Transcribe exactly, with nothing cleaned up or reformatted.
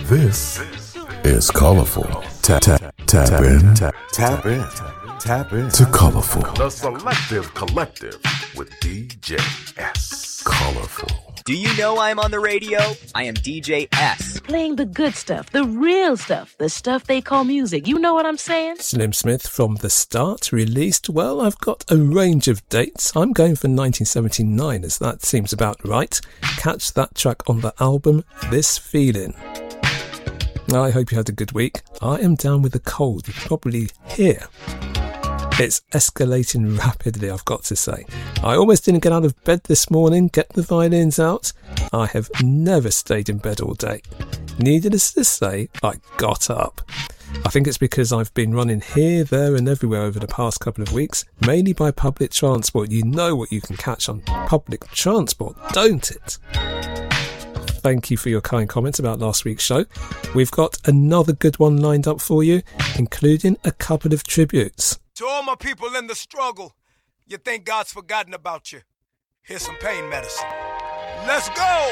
This is colorful. Tap tap tap in. Tap Tap in. Tap in. to colorful. The Selective Collective with D J S. Colorful. Do you know I'm on the radio? I am D J S. Playing the good stuff, the real stuff, the stuff they call music. You know what I'm saying? Slim Smith from the start released, well, I've got a range of dates. I'm going for nineteen seventy-nine as that seems about right. Catch that track on the album, This Feeling. I hope you had a good week. I am down with a cold, you can probably hear. It's escalating rapidly, I've got to say. I almost didn't get out of bed this morning, get the violins out. I have never stayed in bed all day. Needless to say, I got up. I think it's because I've been running here, there and everywhere over the past couple of weeks, mainly by public transport. You know what you can catch on public transport, don't it? Thank you for your kind comments about last week's show. We've got another good one lined up for you, including a couple of tributes. To all my people in the struggle, you think God's forgotten about you. Here's some pain medicine. Let's go!